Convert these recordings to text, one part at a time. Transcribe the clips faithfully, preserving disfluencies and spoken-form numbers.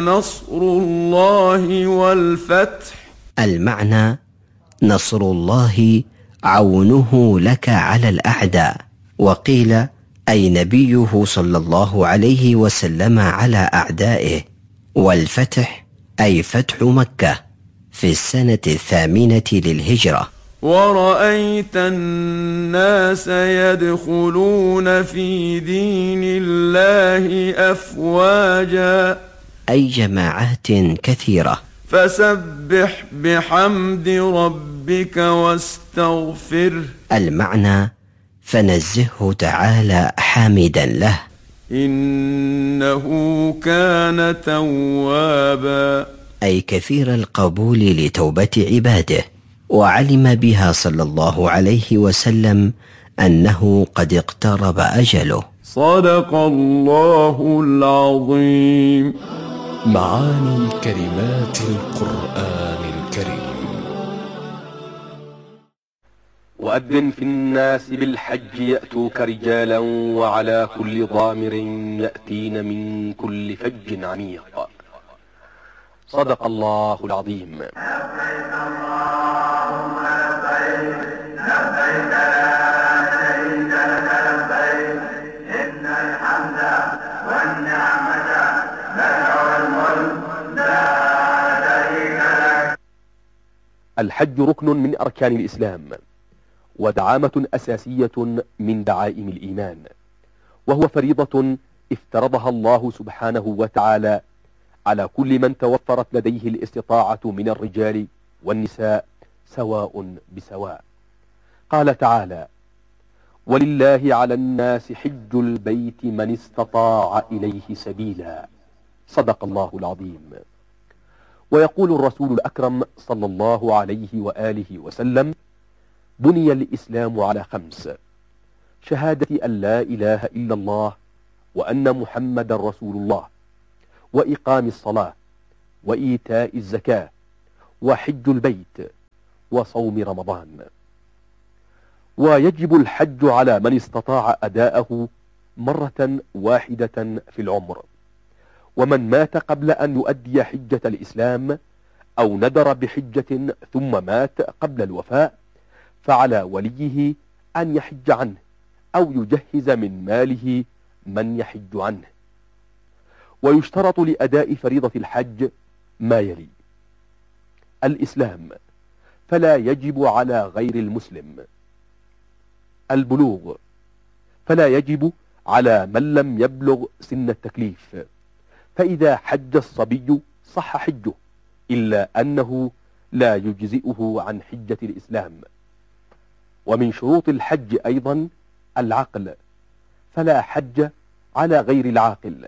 نصر الله والفتح. المعنى: نصر الله عونه لك على الأعداء. وقيل أي نبيه صلى الله عليه وسلم على أعدائه. والفتح أي فتح مكة في السنة الثامنة للهجرة. ورأيت الناس يدخلون في دين الله أفواجا، أي جماعات كثيرة. فسبح بحمد ربك واستغفره. المعنى: فنزهه تعالى حامدا له، إنه كان توابا، أي كثير القبول لتوبة عباده. وعلم بها صلى الله عليه وسلم أنه قد اقترب أجله. صدق الله العظيم. معاني كلمات القرآن الكريم. وأذن في الناس بالحج يأتوك رجالا وعلى كل ضامر يأتين من كل فج عميق. صدق الله العظيم. لبيك اللهم لبيك، لبيك لا شريك لك لبيك، إن الحمد والنعمة لك والملك لا شريك لك. الحج ركن من أركان الإسلام، ودعامة أساسية من دعائم الإيمان، وهو فريضة افترضها الله سبحانه وتعالى على كل من توفرت لديه الاستطاعة من الرجال والنساء سواء بسواء. قال تعالى: ولله على الناس حج البيت من استطاع إليه سبيلا. صدق الله العظيم. ويقول الرسول الأكرم صلى الله عليه وآله وسلم: بني الإسلام على خمس: شهادة أن لا إله إلا الله وأن محمد رسول الله، وإقام الصلاة، وإيتاء الزكاة، وحج البيت، وصوم رمضان. ويجب الحج على من استطاع أداءه مرة واحدة في العمر. ومن مات قبل أن يؤدي حجة الإسلام أو ندر بحجة ثم مات قبل الوفاء فعلى وليه أن يحج عنه أو يجهز من ماله من يحج عنه. ويشترط لأداء فريضة الحج ما يلي: الإسلام، فلا يجب على غير المسلم. البلوغ، فلا يجب على من لم يبلغ سن التكليف، فإذا حج الصبي صح حجه، إلا أنه لا يجزئه عن حجة الإسلام. ومن شروط الحج أيضا العقل، فلا حج على غير العاقل.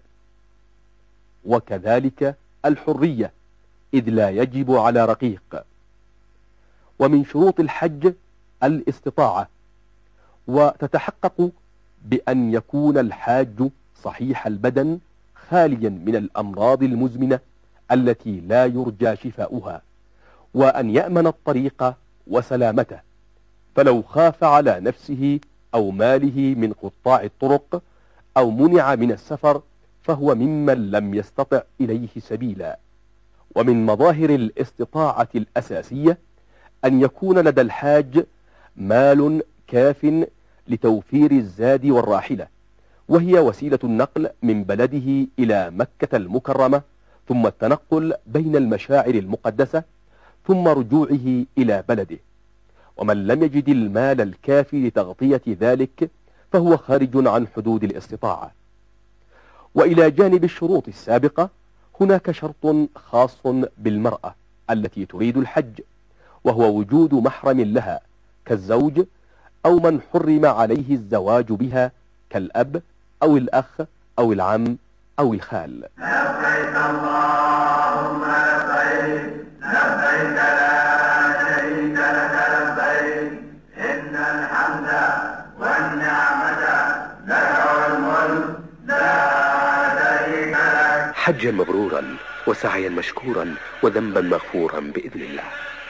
وكذلك الحرية، إذ لا يجب على رقيق. ومن شروط الحج الاستطاعة، وتتحقق بأن يكون الحاج صحيح البدن خاليا من الأمراض المزمنة التي لا يرجى شفاؤها، وأن يأمن الطريق وسلامته، فلو خاف على نفسه أو ماله من قطاع الطرق أو منع من السفر فهو ممن لم يستطع إليه سبيلا. ومن مظاهر الاستطاعة الأساسية أن يكون لدى الحاج مال كاف لتوفير الزاد والراحلة، وهي وسيلة النقل من بلده إلى مكة المكرمة، ثم التنقل بين المشاعر المقدسة، ثم رجوعه إلى بلده. ومن لم يجد المال الكافي لتغطية ذلك فهو خارج عن حدود الاستطاعة. وإلى جانب الشروط السابقة هناك شرط خاص بالمرأة التي تريد الحج، وهو وجود محرم لها كالزوج أو من حرم عليه الزواج بها كالأب أو الأخ أو العم أو الخال. لبيك اللهم لبيك، لبيك لا شريك لك لبيك، إن الحمد والنعمة لك والملك لا شريك لك. حجا مبرورا وسعيا مشكورا وذنبا مغفورا بإذن الله.